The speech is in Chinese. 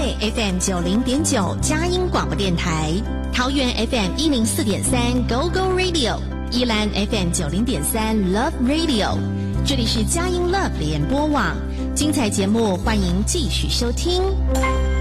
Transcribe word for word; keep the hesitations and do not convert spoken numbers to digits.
北 F M 九零点九佳音广播电台，桃园 F M 一零四点三 Go Go Radio， 宜兰 F M 九零点三 Love Radio， 这里是佳音 Love 联播网，精彩节目欢迎继续收听。